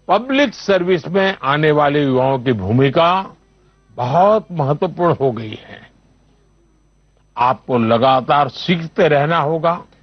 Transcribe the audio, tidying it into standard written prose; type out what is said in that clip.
Public service में आने वाले युवाओं की भूमिका बहुत महत्वपूर्ण हो गई है। आपको लगातार सीखते रहना होगा,